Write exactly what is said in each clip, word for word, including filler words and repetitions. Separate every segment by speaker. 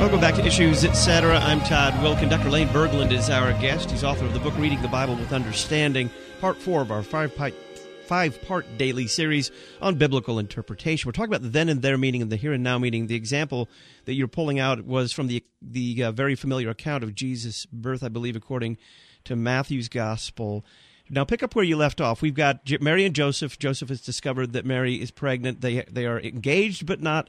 Speaker 1: Welcome back to Issues, et cetera. I'm Todd Wilkin. Doctor Lane Berglund is our guest. He's author of the book Reading the Bible with Understanding, part four of our five-part, five-part daily series on biblical interpretation. We're talking about the then and there meaning and the here and now meaning. The example that you're pulling out was from the the uh, very familiar account of Jesus' birth, I believe, according to Matthew's Gospel. Now, pick up where you left off. We've got Mary and Joseph. Joseph has discovered that Mary is pregnant. They they are engaged but not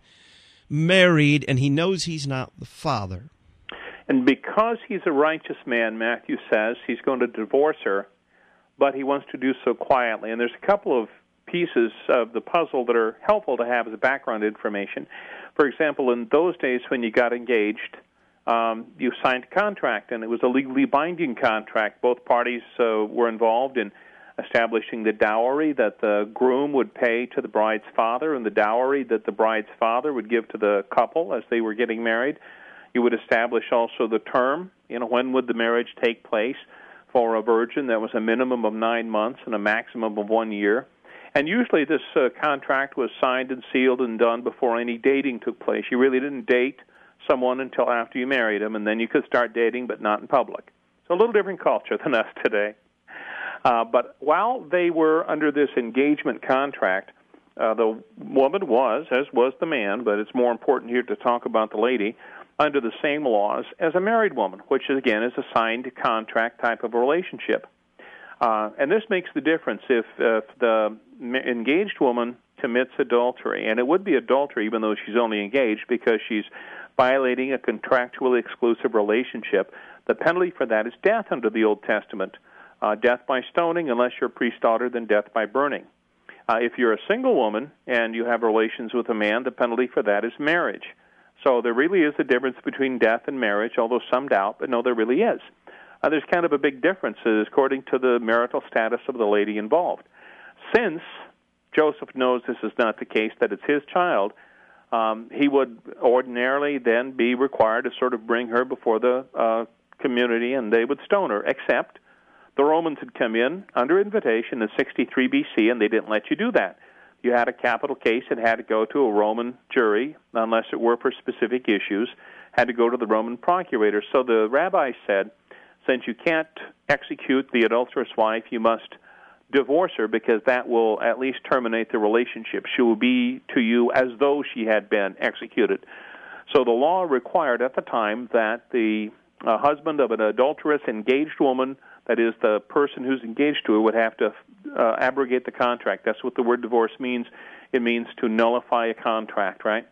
Speaker 1: married, and he knows he's not the father.
Speaker 2: And because he's a righteous man, Matthew says, he's going to divorce her, but he wants to do so quietly. And there's a couple of pieces of the puzzle that are helpful to have as background information. For example, in those days when you got engaged, um, you signed a contract, and it was a legally binding contract. Both parties uh, were involved in establishing the dowry that the groom would pay to the bride's father and the dowry that the bride's father would give to the couple as they were getting married. You would establish also the term, you know, when would the marriage take place. For a virgin, that was a minimum of nine months and a maximum of one year. And usually this uh, contract was signed and sealed and done before any dating took place. You really didn't date someone until after you married them, and then you could start dating, but not in public. So a little different culture than us today. Uh, but while they were under this engagement contract, uh, the woman was, as was the man, but it's more important here to talk about the lady, under the same laws as a married woman, which, again, is a signed contract type of a relationship. Uh, and this makes the difference if, if the engaged woman commits adultery, and it would be adultery even though she's only engaged because she's violating a contractually exclusive relationship. The penalty for that is death under the Old Testament. Uh, death by stoning, unless you're a priest's daughter, then death by burning. Uh, if you're a single woman and you have relations with a man, the penalty for that is marriage. So there really is a difference between death and marriage, although some doubt, but no, there really is. Uh, there's kind of a big difference according to the marital status of the lady involved. Since Joseph knows this is not the case, that it's his child, um, he would ordinarily then be required to sort of bring her before the uh, community, and they would stone her, except the Romans had come in under invitation in sixty-three B C, and they didn't let you do that. You had a capital case, it had to go to a Roman jury, unless it were for specific issues, had to go to the Roman procurator. So the rabbi said, since you can't execute the adulterous wife, you must divorce her, because that will at least terminate the relationship. She will be to you as though she had been executed. So the law required at the time that the uh, husband of an adulterous engaged woman, that is, the person who's engaged to her, would have to uh, abrogate the contract. That's what the word divorce means. It means to nullify a contract, right?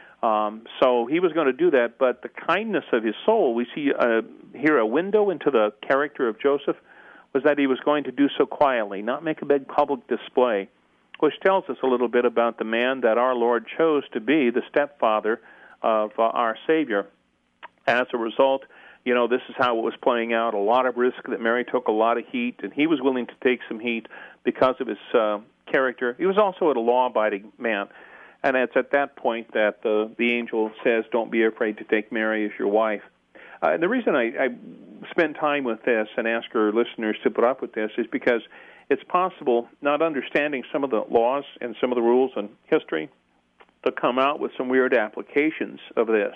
Speaker 2: Um, so he was going to do that, but the kindness of his soul, we see uh, here a window into the character of Joseph, was that he was going to do so quietly, not make a big public display, which tells us a little bit about the man that our Lord chose to be the stepfather of uh, our Savior. As a result, you know, this is how it was playing out. A lot of risk that Mary took, a lot of heat, and he was willing to take some heat because of his uh, character. He was also a law-abiding man, and it's at that point that the, the angel says, don't be afraid to take Mary as your wife. Uh, and the reason I, I spend time with this and ask our listeners to put up with this is because it's possible, not understanding some of the laws and some of the rules and history, to come out with some weird applications of this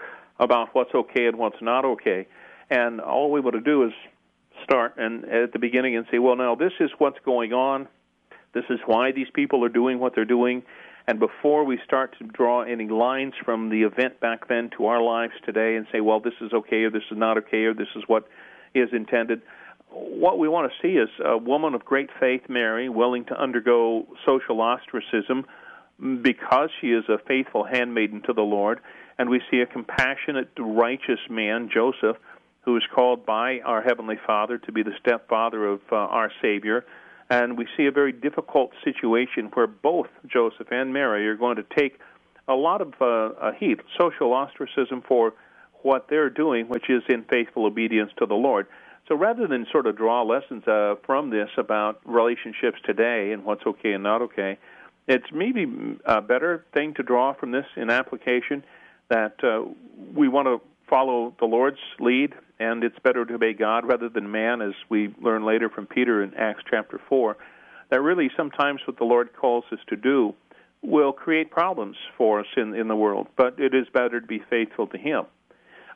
Speaker 2: about what's okay and what's not okay. And all we want to do is start and at the beginning and say, well, now this is what's going on. This is why these people are doing what they're doing. And before we start to draw any lines from the event back then to our lives today and say, well, this is okay or this is not okay or this is what is intended, what we want to see is a woman of great faith, Mary, willing to undergo social ostracism because she is a faithful handmaiden to the Lord. And we see a compassionate, righteous man, Joseph, who is called by our Heavenly Father to be the stepfather of uh, our Savior. And we see a very difficult situation where both Joseph and Mary are going to take a lot of uh, heat, social ostracism for what they're doing, which is in faithful obedience to the Lord. So rather than sort of draw lessons uh, from this about relationships today and what's okay and not okay, it's maybe a better thing to draw from this in application that uh, we want to follow the Lord's lead, and it's better to obey God rather than man, as we learn later from Peter in Acts chapter four, that really sometimes what the Lord calls us to do will create problems for us in, in the world, but it is better to be faithful to Him.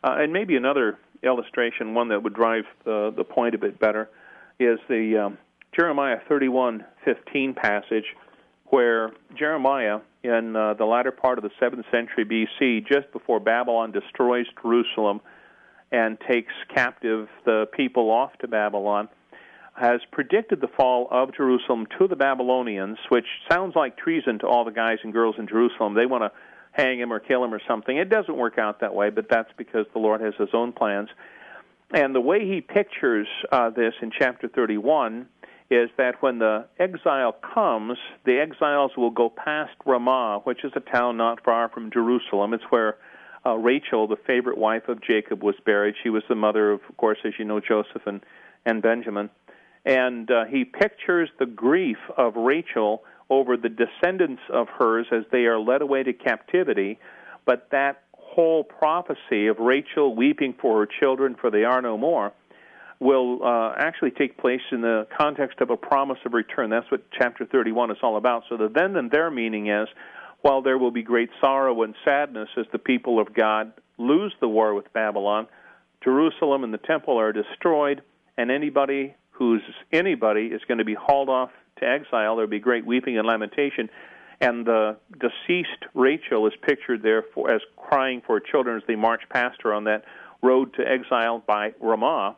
Speaker 2: Uh, and maybe another illustration, one that would drive the, the point a bit better, is the um, Jeremiah thirty-one fifteen passage, where Jeremiah, in uh, the latter part of the seventh century B C, just before Babylon destroys Jerusalem and takes captive the people off to Babylon, has predicted the fall of Jerusalem to the Babylonians, which sounds like treason to all the guys and girls in Jerusalem. They want to hang him or kill him or something. It doesn't work out that way, but that's because the Lord has his own plans. And the way he pictures uh, this in chapter thirty-one is that when the exile comes, the exiles will go past Ramah, which is a town not far from Jerusalem. It's where uh, Rachel, the favorite wife of Jacob, was buried. She was the mother of, of course, as you know, Joseph and, and Benjamin. And uh, he pictures the grief of Rachel over the descendants of hers as they are led away to captivity, but that whole prophecy of Rachel weeping for her children, for they are no more, will uh, actually take place in the context of a promise of return. That's what chapter thirty-one is all about. So the then and there meaning is, while there will be great sorrow and sadness as the people of God lose the war with Babylon, Jerusalem and the temple are destroyed, and anybody who's anybody is going to be hauled off to exile. There will be great weeping and lamentation. And the deceased Rachel is pictured there for, as crying for her children as they march past her on that road to exile by Ramah,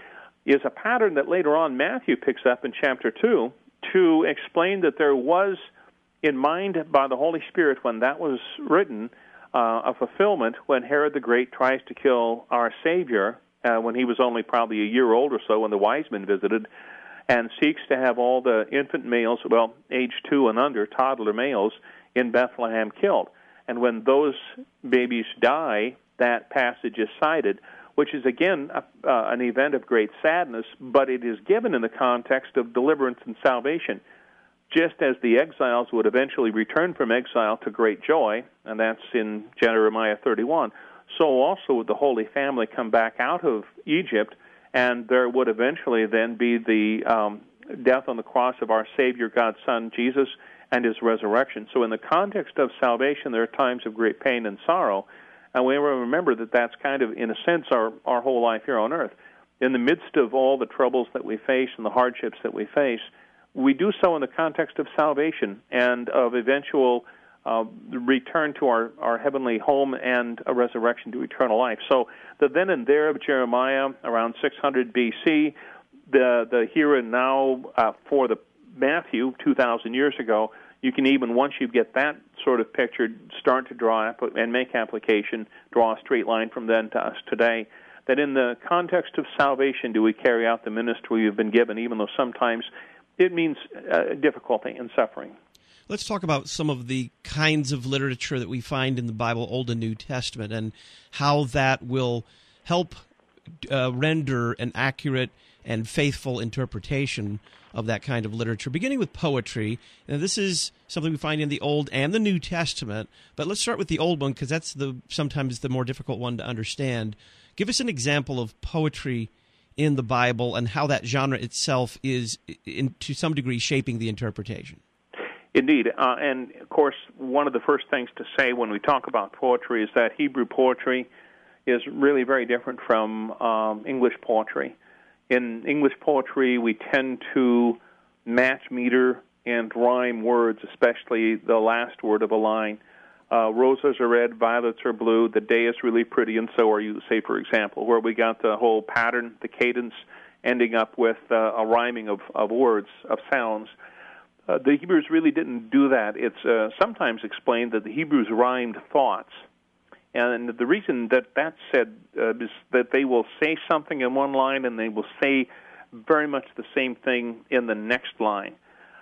Speaker 2: is a pattern that later on Matthew picks up in chapter two to explain that there was, in mind by the Holy Spirit when that was written, uh, a fulfillment when Herod the Great tries to kill our Savior uh, when he was only probably a year old or so when the wise men visited, and seeks to have all the infant males, well, age two and under, toddler males, in Bethlehem killed. And when those babies die, that passage is cited, which is, again, a, uh, an event of great sadness, but it is given in the context of deliverance and salvation. Just as the exiles would eventually return from exile to great joy, and that's in Jeremiah thirty-one, so also would the Holy Family come back out of Egypt, and there would eventually then be the um, death on the cross of our Savior, God's Son, Jesus, and his resurrection. So in the context of salvation, there are times of great pain and sorrow, and we remember that that's kind of, in a sense, our, our whole life here on earth. In the midst of all the troubles that we face and the hardships that we face, we do so in the context of salvation and of eventual uh, return to our, our heavenly home and a resurrection to eternal life. So the then and there of Jeremiah, around six hundred B C, the, the here and now uh, for the Matthew, two thousand years ago, you can even, once you get that sort of picture, start to draw and make application, draw a straight line from then to us today, that in the context of salvation do we carry out the ministry we've been given, even though sometimes it means uh, difficulty and suffering.
Speaker 1: Let's talk about some of the kinds of literature that we find in the Bible, Old and New Testament, and how that will help uh, render an accurate and faithful interpretation of that kind of literature, beginning with poetry. Now, this is something we find in the Old and the New Testament, but let's start with the Old one because that's the sometimes the more difficult one to understand. Give us an example of poetry in the Bible and how that genre itself is, in, to some degree, shaping the interpretation.
Speaker 2: Indeed, uh, and of course, one of the first things to say when we talk about poetry is that Hebrew poetry is really very different from um, English poetry. In English poetry, we tend to match meter and rhyme words, especially the last word of a line. Uh, roses are red, violets are blue, the day is really pretty, and so are you, say, for example, where we got the whole pattern, the cadence, ending up with uh, a rhyming of, of words, of sounds. Uh, the Hebrews really didn't do that. It's uh, sometimes explained that the Hebrews rhymed thoughts. And the reason that that's said uh, is that they will say something in one line and they will say very much the same thing in the next line.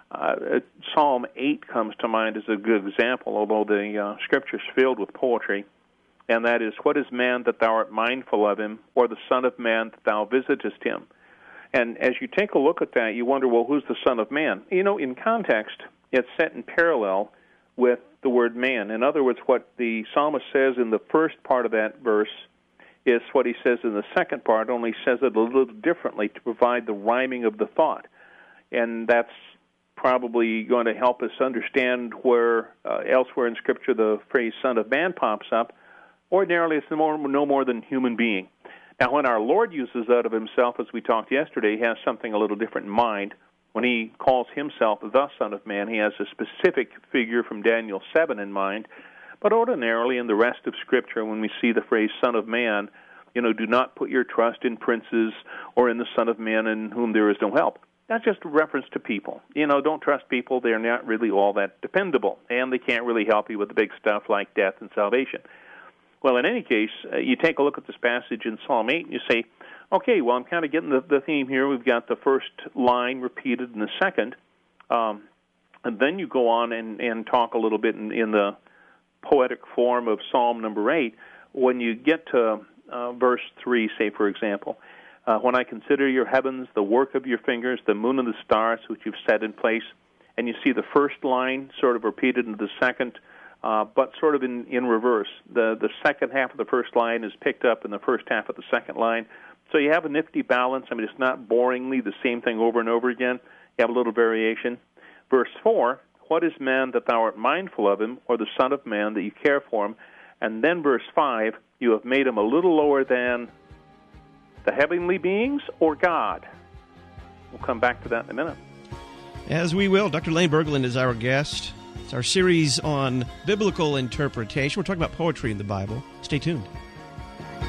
Speaker 2: Uh, Psalm eight comes to mind as a good example, although the uh, Scripture's filled with poetry, and that is, what is man that thou art mindful of him, or the son of man that thou visitest him? And as you take a look at that, you wonder, well, who's the Son of Man? You know, in context, it's set in parallel with the word man. In other words, what the psalmist says in the first part of that verse is what he says in the second part, only says it a little differently to provide the rhyming of the thought. And that's probably going to help us understand where uh, elsewhere in Scripture the phrase Son of Man pops up. ordinarily it's no more, no more than human being. Now, when our Lord uses that of himself, as we talked yesterday, he has something a little different in mind. When he calls himself the Son of Man, he has a specific figure from Daniel seven in mind. But ordinarily, in the rest of Scripture, when we see the phrase Son of Man, you know, do not put your trust in princes or in the Son of Man in whom there is no help. That's just a reference to people. You know, don't trust people. They're not really all that dependable, and they can't really help you with the big stuff like death and salvation. Well, in any case, uh, you take a look at this passage in Psalm eight, and you say, okay, well, I'm kind of getting the, the theme here. We've got the first line repeated in the second, um, and then you go on and, and talk a little bit in, in the poetic form of Psalm number eight. When you get to uh, verse three, say, for example, Uh, when I consider your heavens, the work of your fingers, the moon and the stars which you've set in place, and you see the first line sort of repeated into the second, uh, but sort of in, in reverse. The, the second half of the first line is picked up in the first half of the second line. So you have a nifty balance. I mean, it's not boringly the same thing over and over again. You have a little variation. Verse four, what is man that thou art mindful of him, or the son of man that you care for him? And then verse five, you have made him a little lower than the heavenly beings or God? We'll come back to that in a minute.
Speaker 1: As we will. Doctor Lane Berglund is our guest. It's our series on biblical interpretation. We're talking about poetry in the Bible. Stay tuned.